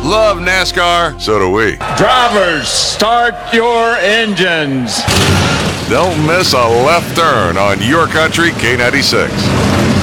Love NASCAR, so do we. Drivers, start your engines. Don't miss a left turn on Your Country K96.